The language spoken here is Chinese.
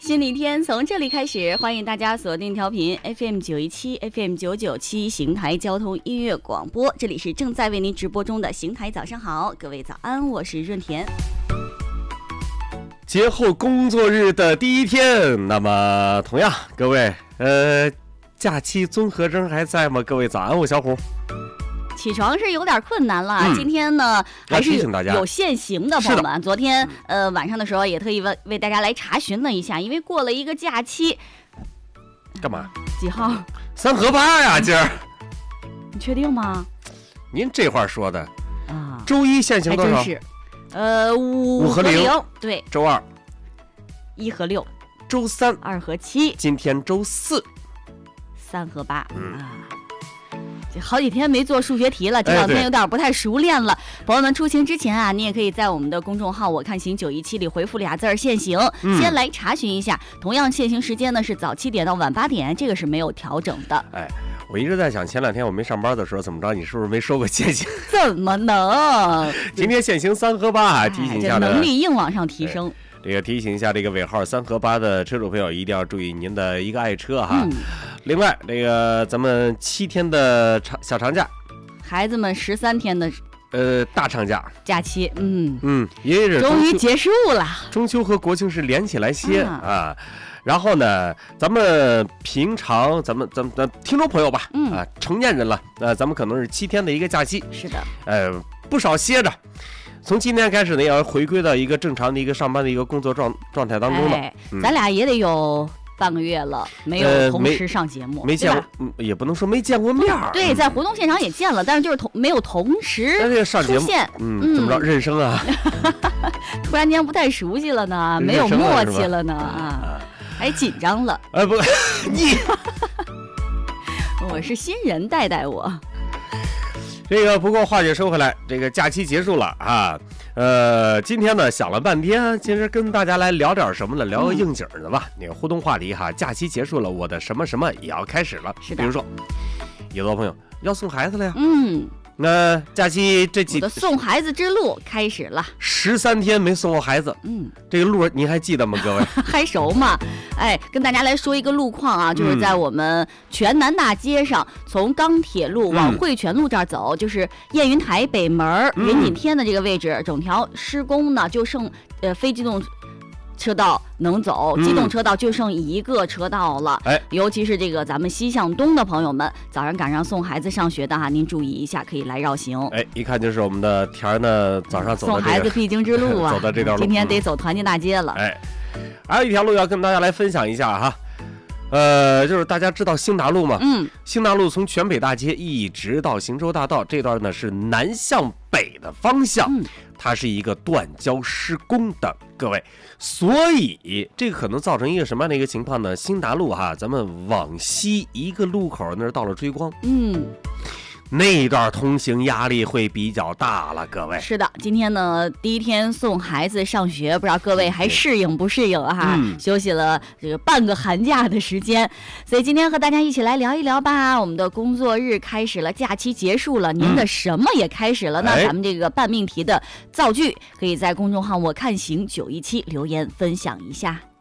新的一天从这里开始，欢迎大家锁定调频 FM 917 FM 997邢台交通音乐广播，这里是正在为您直播中的邢台早上好，各位早安，我是润田。 节后工作日的第一天，那么同样各位假期综合征还在吗？各位早安，我小虎。 起床是有点困难了，今天呢还是有限行的朋友们。昨天晚上的时候也特意为大家来查询了一下，因为过了一个假期。 干嘛？ 几号 ？3和8呀，今儿。 你确定吗？ 您这话说的啊。 周一限行多少？ 还真是5和0，对。 周二 1和6， 周三 2和7， 今天周4 3和8。好几天没做数学题了，这两天有点不太熟练了。朋友们出行之前啊，你也可以在我们的公众号我看行917里回复俩字限行，先来查询一下。同样限行时间呢是早7点到晚8点，这个是没有调整的。 我一直在想，前两天我没上班的时候怎么着，你是不是没说过限行？ 怎么能？ 今天限行3和8，提醒一下能力硬往上提升。 这个提醒一下这个尾号3和8的车主朋友，一定要注意您的一个爱车哈。另外，这个咱们7天的小长假， 孩子们13天的大长假假期， 也是终于结束了。 中秋和国庆是连起来歇啊。然后呢，咱们平常咱们听众朋友吧，成年人了，咱们可能是7天的一个假期， 是的， 不少歇着。从今天开始呢，也要回归到一个正常的一个上班的一个工作状态当中了。 咱俩也得有半个月了，没有同时上节目， 没见过，也不能说没见过面。 对，在活动现场也见了，但是就是没有同时上节目。怎么着？认生啊？ 突然间不太熟悉了呢，没有默契了呢还紧张了。 不，你， 我是新人，带我。 这个不过话也说回来，这个假期结束了啊。今天呢想了半天，其实跟大家来聊点什么呢？聊个应景的吧。那个互动话题哈，假期结束了，我的什么什么也要开始了。 是的。 比如说，有的朋友要送孩子了呀。那假期这我的送孩子之路开始了 ，13天没送过孩子，这个路您还记得吗？各位还熟吗？跟大家来说一个路况啊，就是在我们全南大街上，从钢铁路往汇泉路这儿走，就是燕云台北门云锦天的这个位置，整条施工呢就剩非机动车道能走，机动车道就剩1个车道了。尤其是这个咱们西向东的朋友们，早上赶上送孩子上学的您注意一下，可以来绕行。 一看就是我们的田呢，早上走的送孩子必经之路啊， 走的这条路， 今天得走团结大街了。 还有一条路要跟大家来分享一下哈。就是大家知道兴达路吗？兴达路从全北大街一直到行舟大道这段呢是南向北的方向，它是一个断交施工的，各位，所以这个可能造成一个什么样的一个情况呢？兴达路哈，咱们往西一个路口那儿到了追光，那一段通行压力会比较大了，各位。 是的，今天呢第一天送孩子上学，不知道各位还适应不适应哈？休息了这个半个寒假的时间，所以今天和大家一起来聊一聊吧。我们的工作日开始了，假期结束了，您的什么也开始了呢？咱们这个半命题的造句，可以在公众号我看行917留言分享一下。